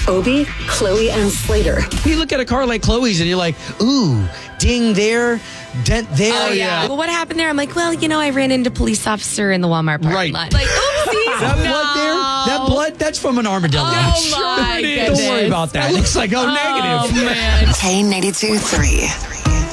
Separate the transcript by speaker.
Speaker 1: Obie, Chloe, and Slater.
Speaker 2: You look at a car like Chloe's and you're like, ooh, ding there, dent there.
Speaker 3: Oh, yeah. Well, what happened there? I'm like, well, I ran into a police officer in the Walmart parking lot. Like, oopsies.
Speaker 2: That blood there, that blood, that's from an armadillo.
Speaker 3: Oh, my goodness.
Speaker 2: Don't worry about that. It looks like negative.
Speaker 3: Oh, man.
Speaker 4: K82 3.